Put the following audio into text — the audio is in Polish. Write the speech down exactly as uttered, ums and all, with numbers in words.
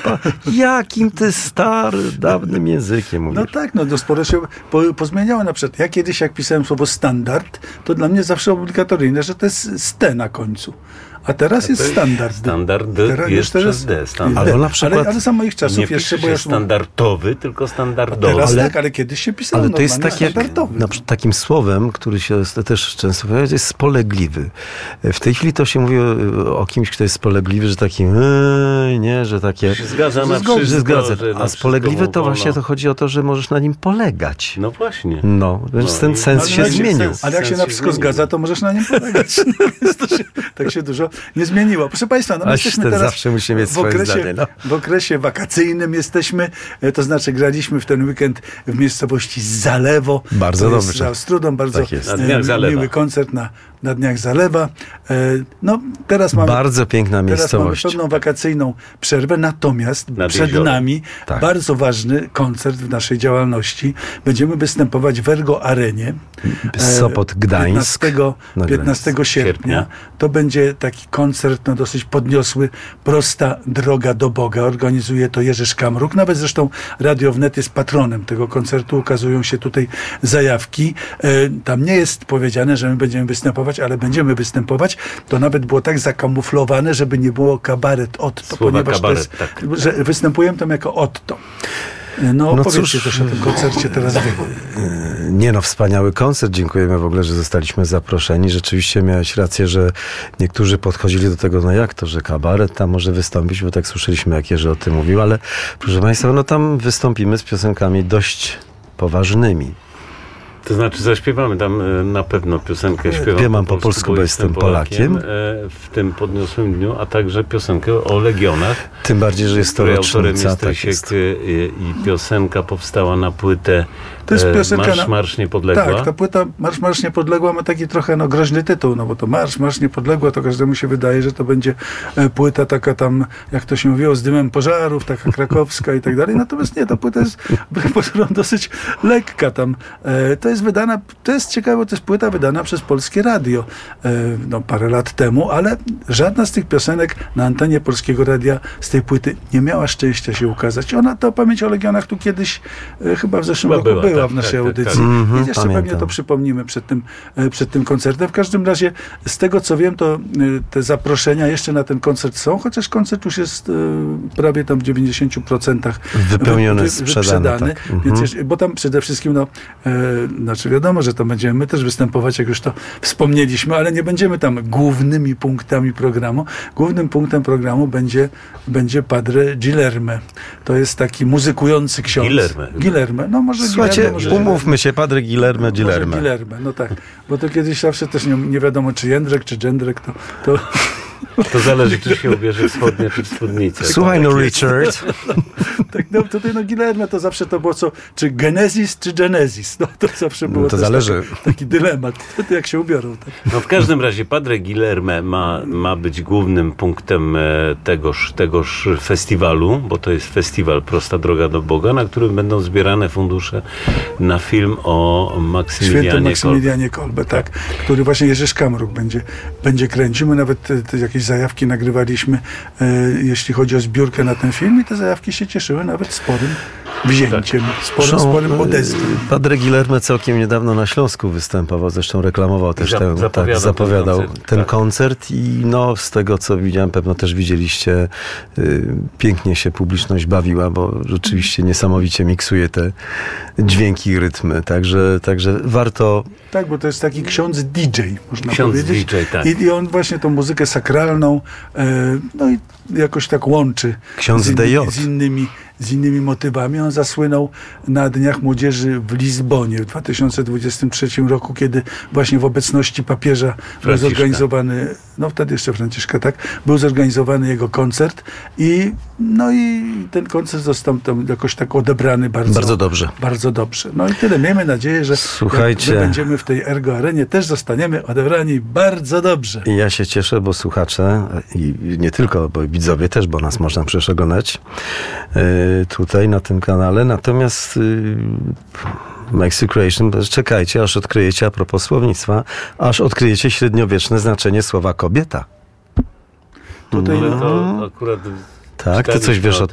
Pa, jakim ty stary, dawnym językiem mówisz. No tak, no to sporo się po, pozmieniało. Na przykład ja kiedyś, jak pisałem słowo standard, to dla mnie zawsze obligatoryjne, że to jest ste na końcu. A teraz jest standard. Standard teraz, jest teraz, przez D. Standard. Albo na przykład, ale, ale za moich czasów nie jeszcze... pisze się standardowy, tylko standardowy. Teraz ale, tak, ale kiedyś się pisało ale to jest takie, standardowy. na przykład takim słowem, który się też często pojawia, jest spolegliwy. W tej chwili to się mówi o, o kimś, kto jest spolegliwy, że taki yy, nie, że takie... Się zgadza na wszystko, wszystko, zgadza. że na A spolegliwy to wolno. właśnie to chodzi o to, że możesz na nim polegać. No właśnie. No, więc No ten i- sens ale się jak się zmienił. sens- Ale jak się Sens na się wszystko zmienił. zgadza, to możesz na nim polegać. No, więc to się, tak się dużo nie zmieniło. Proszę Państwa, no my Aś jesteśmy ten teraz zawsze musi mieć w swoje okresie, zdanie, no. w okresie wakacyjnym jesteśmy, e, to znaczy graliśmy w ten weekend w miejscowości Zalewo. Bardzo to jest dobrze. za Ostrudą, bardzo Tak jest. e, Na Dniach Zalewa. miły koncert na, na Dniach Zalewa. E, no, teraz mamy, Bardzo piękna teraz mamy miejscowość. pewną wakacyjną przerwę, natomiast Nad przed jeziorem. nami Tak. bardzo ważny koncert w naszej działalności. Będziemy występować w Ergo Arenie. e, Sopot, Gdańsk. piętnastego, No, piętnastego sierpnia. Sierpnia. To będzie taki koncert no, dosyć podniosły, Prosta droga do Boga. Organizuje to Jerzy Szkamruk. Nawet zresztą Radio Wnet jest patronem tego koncertu. Ukazują się tutaj zajawki. E, tam nie jest powiedziane, że my będziemy występować, ale będziemy występować. To nawet było tak zakamuflowane, żeby nie było kabaret Otto, Słowa ponieważ kabaret, to jest, tak. że występujemy tam jako Otto. E, No, No opowiedzcie cóż, też o tym koncercie teraz wy. Nie no, wspaniały koncert. Dziękujemy w ogóle, że zostaliśmy zaproszeni. Rzeczywiście miałeś rację, że niektórzy podchodzili do tego, no jak to, że kabaret tam może wystąpić, bo tak słyszeliśmy, jak Jerzy o tym mówił, ale proszę Państwa, no tam wystąpimy z piosenkami dość poważnymi. To znaczy zaśpiewamy tam e, na pewno piosenkę śpiewam Wiem, mam po polsku, bo jestem Polakiem. e, w tym podniosłym dniu, a także piosenkę o Legionach. Tym bardziej, że jest to której autorem rocznica. jest Tak Rysiek jest. e, i piosenka powstała na płytę To jest e, piosenka Marsz, na- Marsz Niepodległa. Tak, ta płyta Marsz, Marsz Niepodległa ma taki trochę no, groźny tytuł, no bo to Marsz, Marsz Niepodległa, to każdemu się wydaje, że to będzie e, płyta taka tam, jak to się mówiło, z dymem pożarów, taka krakowska i tak dalej. Natomiast nie, ta płyta jest pozorom dosyć lekka tam. E, to jest wydana, to jest ciekawe, to jest płyta wydana przez Polskie Radio e, no, parę lat temu, ale żadna z tych piosenek na antenie Polskiego Radia z tej płyty nie miała szczęścia się ukazać. Ona, to Pamięć o Legionach tu kiedyś e, chyba w zeszłym Chyba roku była, była tak, w naszej tak, tak, audycji. tak. Mhm, I jeszcze pamiętam. pewnie to przypomnimy przed tym, e, przed tym koncertem. W każdym razie, z tego co wiem, to e, te zaproszenia jeszcze na ten koncert są, chociaż koncert już jest e, prawie tam w dziewięćdziesięciu procentach Wypełniony, wy- wy- sprzedany, wyprzedany. tak. Mhm. Więc jeszcze, bo tam przede wszystkim, no, e, znaczy wiadomo, że to będziemy my też występować, jak już to wspomnieliśmy, ale nie będziemy tam głównymi punktami programu. Głównym punktem programu będzie, będzie Padre Guilherme. To jest taki muzykujący ksiądz. Guilherme. Guilherme. No może Słuchajcie, Guilherme, może umówmy się, Padre Guilherme, może Guilherme. Guilherme, no tak. Bo to kiedyś zawsze też nie, nie wiadomo, czy Jędrek, czy Dżędrek, to, to To zależy, czy się ubierze w spodnie, czy w spódnicę. Słuchaj, no Richard. tak, no tutaj no Guilherme to zawsze to było co, czy Genesis, czy Genesis. No to zawsze było No to też zależy. Taki, taki dylemat, to jak się ubiorą. Tak. No w każdym razie Padre Guilherme ma, ma być głównym punktem e, tegoż, tegoż festiwalu, bo to jest festiwal Prosta Droga do Boga, na którym będą zbierane fundusze na film o Świętym Maksymilianie Kolbe. Maksymilianie Kolbe, tak, który właśnie Jerzy Szkamruk będzie, będzie kręcił. My nawet te, te jakieś zajawki nagrywaliśmy, e, jeśli chodzi o zbiórkę na ten film i te zajawki się cieszyły nawet sporym wzięciem, sporym, Zresztą, sporym e, odezwą. Padre Guilherme całkiem niedawno na Śląsku występował, zresztą reklamował też Zap- ten, zapowiadał tak, zapowiadał ten koncert, ten tak. koncert i no z tego co widziałem, pewno też widzieliście, y, pięknie się publiczność bawiła, bo rzeczywiście niesamowicie miksuje te dźwięki i rytmy, także, także warto. Tak, bo to jest taki ksiądz D J, można Ksiądz powiedzieć. D J, tak. I, I on właśnie tą muzykę sakralną, e, no i jakoś tak łączy Ksiądz z, inny, D J. z, innymi, z innymi motywami. On zasłynął na Dniach Młodzieży w Lizbonie w dwa tysiące dwudziestym trzecim roku, kiedy właśnie w obecności papieża był Franciszka. zorganizowany, no wtedy jeszcze Franciszka, tak, był zorganizowany jego koncert i no i ten koncert został tam jakoś tak odebrany bardzo, Bardzo dobrze. Bardzo dobrze. No i tyle. Miejmy nadzieję, że Słuchajcie. jak my będziemy w tej Ergo Arenie, też zostaniemy odebrani bardzo dobrze. I ja się cieszę, bo słuchacze i nie tylko, bo widzowie też, bo nas można przecież oglądać y, tutaj na tym kanale. Natomiast y, Maxi Creation, czekajcie, aż odkryjecie, a propos słownictwa, aż odkryjecie średniowieczne znaczenie słowa kobieta. Tutaj Ale no, to akurat Tak, ty coś wiesz o